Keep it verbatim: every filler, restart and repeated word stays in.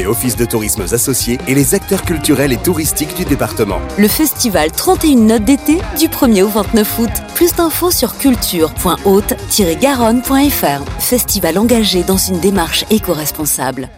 offices de tourisme associés et les acteurs culturels et touristiques du département. Le festival trente et une notes d'été du premier au vingt-neuf août. Plus d'infos sur culture point haute tiret garonne point f r. Festival engagé dans une démarche éco-responsable.